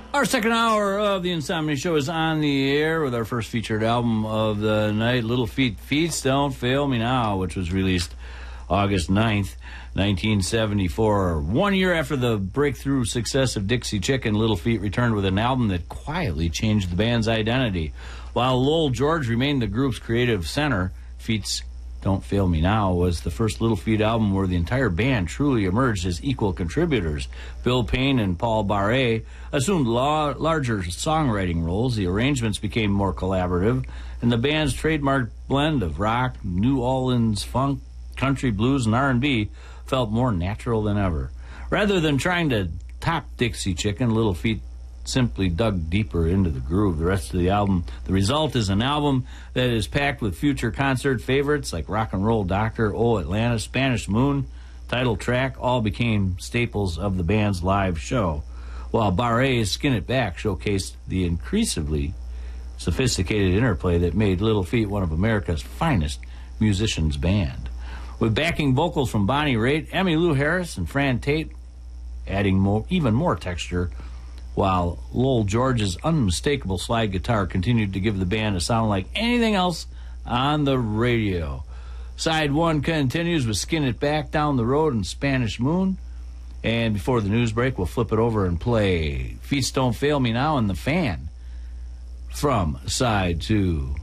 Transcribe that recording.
Our second hour of the Insomnia Show is on the air with our first featured album of the night, Little Feat, Feats Don't Fail Me Now, which was released August 9th, 1974. 1 year after the breakthrough success of Dixie Chicken, Little Feat returned with an album that quietly changed the band's identity. While Lowell George remained the group's creative center, Feats Don't Fail Me Now was the first Little Feat album where the entire band truly emerged as equal contributors. Bill Payne and Paul Barré assumed larger songwriting roles, the arrangements became more collaborative, and the band's trademark blend of rock, New Orleans funk, country, blues, and R&B felt more natural than ever. Rather than trying to top Dixie Chicken, Little Feat simply dug deeper into the groove. The rest of the album, the result is an album that is packed with future concert favorites like Rock and Roll Doctor, Oh Atlanta, Spanish Moon, title track, all became staples of the band's live show. While Barré's Skin It Back showcased the increasingly sophisticated interplay that made Little Feat one of America's finest musicians band. With backing vocals from Bonnie Raitt, Emmylou Harris, and Fran Tate, adding even more texture, while Lowell George's unmistakable slide guitar continued to give the band a sound like anything else on the radio. Side 1 continues with Skin It Back, Down the Road, and Spanish Moon. And before the news break, we'll flip it over and play Feats Don't Fail Me Now and The Fan from Side 2.